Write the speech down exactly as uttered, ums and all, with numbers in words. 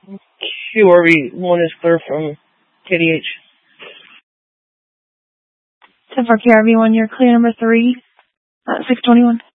Q R V one is clear from K D H. ten four K R V one, you're clear number three, uh, six twenty-one.